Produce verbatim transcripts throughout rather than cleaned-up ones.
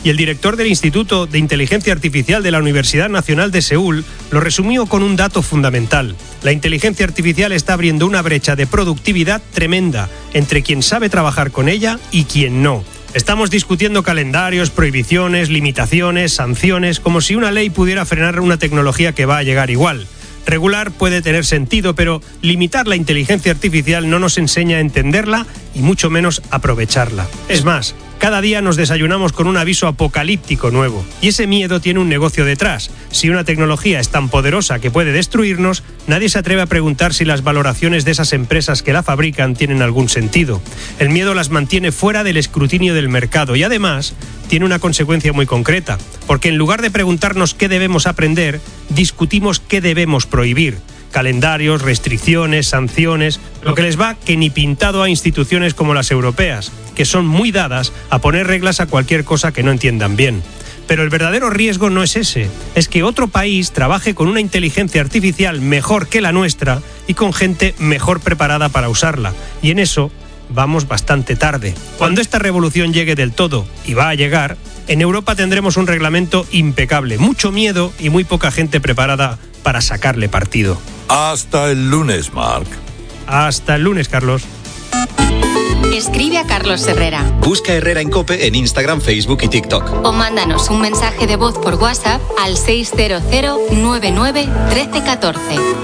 Y el director del Instituto de Inteligencia Artificial de la Universidad Nacional de Seúl lo resumió con un dato fundamental. La inteligencia artificial está abriendo una brecha de productividad tremenda entre quien sabe trabajar con ella y quien no. Estamos discutiendo calendarios, prohibiciones, limitaciones, sanciones, como si una ley pudiera frenar una tecnología que va a llegar igual. Regular puede tener sentido, pero limitar la inteligencia artificial no nos enseña a entenderla y mucho menos aprovecharla. Es más, cada día nos desayunamos con un aviso apocalíptico nuevo. Y ese miedo tiene un negocio detrás. Si una tecnología es tan poderosa que puede destruirnos, nadie se atreve a preguntar si las valoraciones de esas empresas que la fabrican tienen algún sentido. El miedo las mantiene fuera del escrutinio del mercado y además tiene una consecuencia muy concreta, porque en lugar de preguntarnos qué debemos aprender, discutimos qué debemos prohibir. Calendarios, restricciones, sanciones, lo que les va que ni pintado a instituciones como las europeas, que son muy dadas a poner reglas a cualquier cosa que no entiendan bien. Pero el verdadero riesgo no es ese, es que otro país trabaje con una inteligencia artificial mejor que la nuestra y con gente mejor preparada para usarla. Y en eso vamos bastante tarde. Cuando esta revolución llegue del todo, y va a llegar, en Europa tendremos un reglamento impecable, mucho miedo y muy poca gente preparada para sacarle partido. Hasta el lunes, Marc. Hasta el lunes, Carlos. Escribe a Carlos Herrera. Busca Herrera en COPE en Instagram, Facebook y TikTok. O mándanos un mensaje de voz por WhatsApp al seis cero cero nueve nueve uno tres uno cuatro.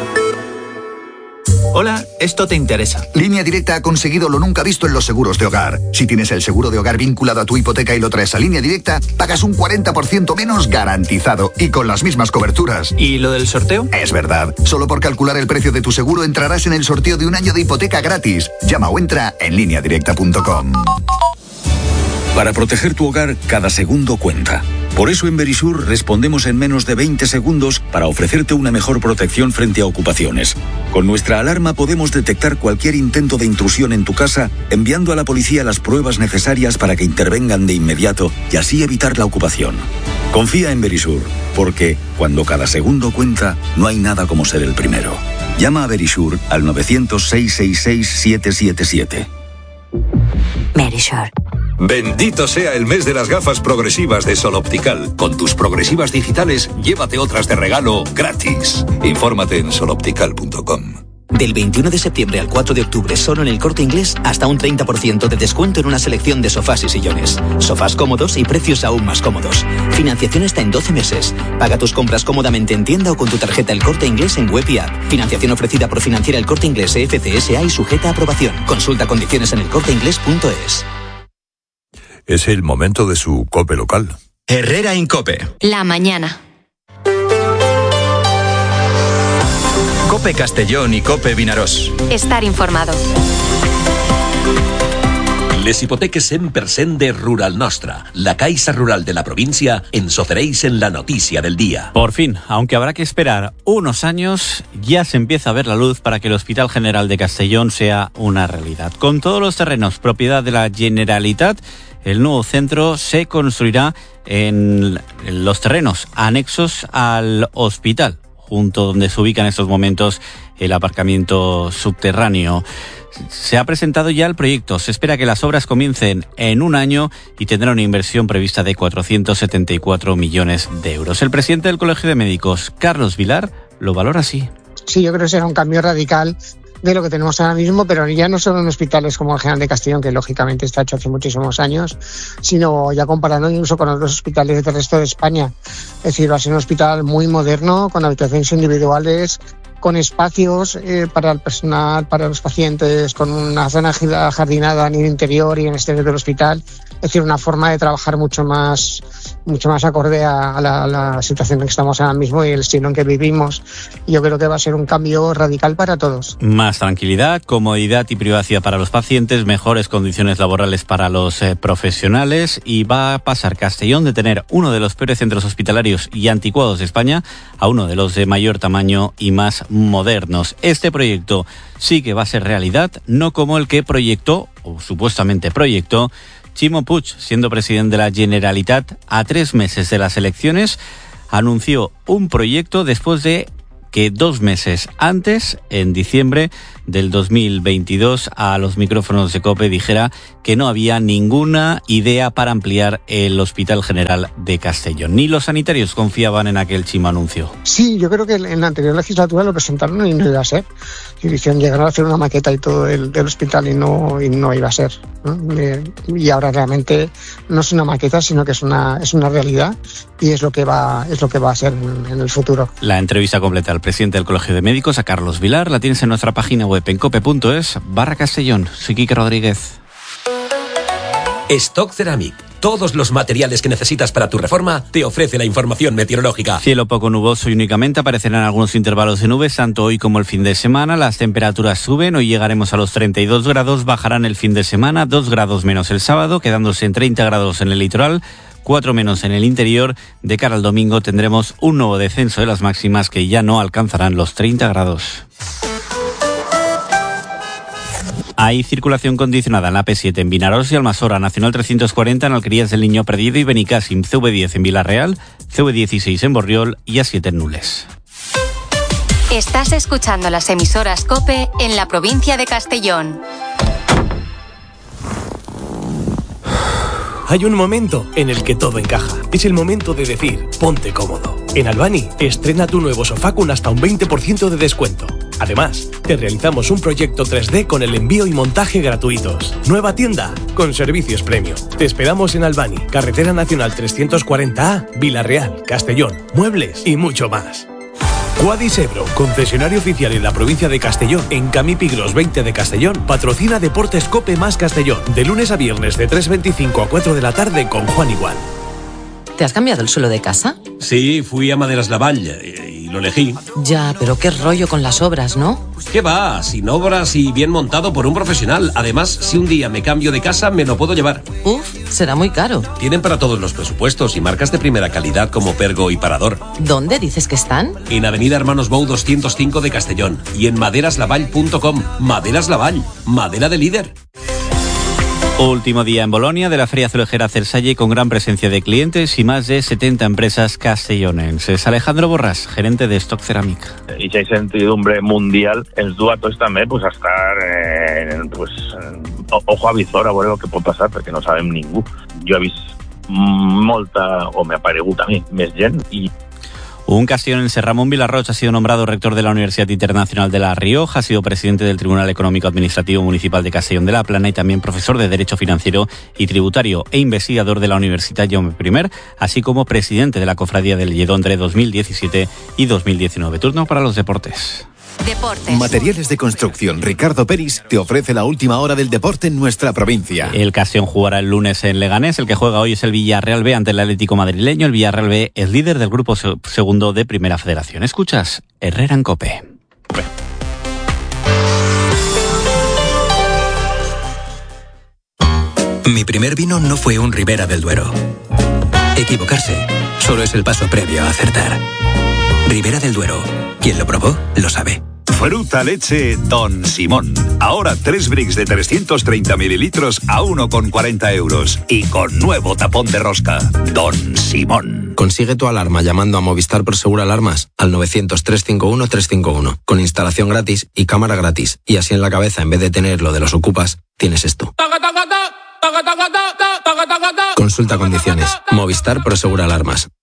Hola, esto te interesa. Línea Directa ha conseguido lo nunca visto en los seguros de hogar. Si tienes el seguro de hogar vinculado a tu hipoteca y lo traes a Línea Directa, pagas un cuarenta por ciento menos garantizado y con las mismas coberturas. ¿Y lo del sorteo? Es verdad. Solo por calcular el precio de tu seguro entrarás en el sorteo de un año de hipoteca gratis. Llama o entra en línea directa punto com. Para proteger tu hogar, cada segundo cuenta. Por eso en Verisur respondemos en menos de veinte segundos para ofrecerte una mejor protección frente a ocupaciones. Con nuestra alarma podemos detectar cualquier intento de intrusión en tu casa, enviando a la policía las pruebas necesarias para que intervengan de inmediato y así evitar la ocupación. Confía en Verisur, porque cuando cada segundo cuenta, no hay nada como ser el primero. Llama a Verisur al nueve cero cero, seis seis seis, siete siete siete. Verisur. Bendito sea el mes de las gafas progresivas de Sol Optical. Con tus progresivas digitales, llévate otras de regalo gratis. Infórmate en sol optical punto com. Del veintiuno de septiembre al cuatro de octubre, solo en El Corte Inglés, hasta un treinta por ciento de descuento en una selección de sofás y sillones. Sofás cómodos y precios aún más cómodos. Financiación hasta en doce meses. Paga tus compras cómodamente en tienda o con tu tarjeta El Corte Inglés en web y app. Financiación ofrecida por Financiera El Corte Inglés E F C S A y sujeta a aprobación. Consulta condiciones en el corte inglés punto es. Es el momento de su COPE local. Herrera en COPE. La mañana. COPE Castellón y COPE Vinaròs. Estar informado. Les hipoteques cent per cent de Rural Nostra, la Caixa Rural de la provincia, ens ofereix en la noticia del día. Por fin, aunque habrá que esperar unos años, ya se empieza a ver la luz para que el Hospital General de Castellón sea una realidad. Con todos los terrenos propiedad de la Generalitat, el nuevo centro se construirá en los terrenos anexos al hospital, junto donde se ubica en estos momentos el aparcamiento subterráneo. Se ha presentado ya el proyecto. Se espera que las obras comiencen en un año y tendrá una inversión prevista de cuatrocientos setenta y cuatro millones de euros. El presidente del Colegio de Médicos, Carlos Vilar, lo valora así. Sí, yo creo que será un cambio radical de lo que tenemos ahora mismo, pero ya no solo en hospitales como el General de Castellón, que lógicamente está hecho hace muchísimos años, sino ya comparando incluso con otros hospitales del resto de España. Es decir, va a ser un hospital muy moderno, con habitaciones individuales, con espacios eh, para el personal, para los pacientes, con una zona jardinada en el interior y en el exterior del hospital. Es decir, una forma de trabajar mucho más, mucho más acorde a la, a la situación en que estamos ahora mismo y el estilo en que vivimos. Y yo creo que va a ser un cambio radical para todos. Más tranquilidad, comodidad y privacidad para los pacientes, mejores condiciones laborales para los eh, profesionales, y va a pasar Castellón de tener uno de los peores centros hospitalarios y anticuados de España a uno de los de mayor tamaño y más modernos. Este proyecto sí que va a ser realidad, no como el que proyectó, o supuestamente proyectó, Ximo Puig, siendo presidente de la Generalitat. A tres meses de las elecciones anunció un proyecto después de que dos meses antes, en diciembre, del dos mil veintidós, a los micrófonos de COPE dijera que no había ninguna idea para ampliar el Hospital General de Castellón. Ni los sanitarios confiaban en aquel chimo anuncio. Sí, yo creo que en la anterior legislatura lo presentaron y no iba a ser. Y dijeron, llegaron a hacer una maqueta y todo del, del hospital y no, y no iba a ser, ¿no? Y ahora realmente no es una maqueta, sino que es una, es una realidad y es lo que va, es lo que va a ser en, en el futuro. La entrevista completa al presidente del Colegio de Médicos, a Carlos Vilar, la tienes en nuestra página web en cope punto es barra Castellón. Soy Quique Rodríguez. Stock Ceramic. Todos los materiales que necesitas para tu reforma te ofrece la información meteorológica. Cielo poco nuboso y únicamente aparecerán algunos intervalos de nubes, tanto hoy como el fin de semana. Las temperaturas suben, hoy llegaremos a los treinta y dos grados, bajarán el fin de semana, dos grados menos el sábado, quedándose en treinta grados en el litoral, cuatro menos en el interior. De cara al domingo tendremos un nuevo descenso de las máximas que ya no alcanzarán los treinta grados. Hay circulación condicionada en la A P siete en Vinaroz y Almasora, Nacional trescientos cuarenta en Alquerías del Niño Perdido y Benicàssim, C V diez en Villarreal, C V dieciséis en Borriol y A siete en Nules. Estás escuchando las emisoras COPE en la provincia de Castellón. Hay un momento en el que todo encaja. Es el momento de decir, ponte cómodo. En Albany, estrena tu nuevo sofá con hasta un veinte por ciento de descuento. Además, te realizamos un proyecto tres D con el envío y montaje gratuitos. Nueva tienda, con servicios premium. Te esperamos en Albany, Carretera Nacional trescientos cuarenta A, Villarreal, Castellón, muebles y mucho más. Quadis Ebro, concesionario oficial en la provincia de Castellón, en Camí Pigros veinte de Castellón, patrocina Deportes COPE más Castellón, de lunes a viernes de tres veinticinco a cuatro de la tarde con Juan Igual. ¿Te has cambiado el suelo de casa? Sí, fui a Maderas Lavalle y lo elegí. Ya, pero qué rollo con las obras, ¿no? ¿Qué va? Sin obras y bien montado por un profesional. Además, si un día me cambio de casa, me lo puedo llevar. Uf, será muy caro. Tienen para todos los presupuestos y marcas de primera calidad como Pergo y Parador. ¿Dónde dices que están? En Avenida Hermanos Bou doscientos cinco de Castellón y en maderaslavall punto com. Maderas Lavall, madera de líder. Último día en Bolonia de la Feria Azulejera Cersalle con gran presencia de clientes y más de setenta empresas castellonenses. Alejandro Borràs, gerente de Stock Ceramic. I aquesta incertidumbre mundial ens du a tots també pues, a estar eh, pues, ojo a visor a veure el que pot passar perquè no sabem ningú. Jo he vist molta, o m'ha aparegut a mi, més gent i Un castellonense, Ramón Vilarroch, ha sido nombrado rector de la Universidad Internacional de La Rioja, ha sido presidente del Tribunal Económico Administrativo Municipal de Castellón de la Plana y también profesor de Derecho Financiero y Tributario e investigador de la Universidad Jaume I, así como presidente de la Cofradía del Lledó entre dos mil diecisiete y dos mil diecinueve. Turno para los deportes. Deportes. Materiales de Construcción Ricardo Peris te ofrece la última hora del deporte en nuestra provincia. El Castellón jugará el lunes en Leganés. El que juega hoy es el Villarreal B ante el Atlético madrileño. El Villarreal B es líder del grupo segundo de Primera Federación. Escuchas Herrera en COPE. Mi primer vino no fue un Ribera del Duero. Equivocarse solo es el paso previo a acertar. Ribera del Duero. Quien lo probó, lo sabe. Fruta leche Don Simón. Ahora tres bricks de trescientos treinta mililitros a uno con cuarenta euros. Y con nuevo tapón de rosca. Don Simón. Consigue tu alarma llamando a Movistar Prosegur Alarmas al novecientos, trescientos cincuenta y uno, trescientos cincuenta y uno. Con instalación gratis y cámara gratis. Y así en la cabeza, en vez de tener lo de los ocupas, tienes esto. Consulta condiciones. Movistar Prosegur Alarmas.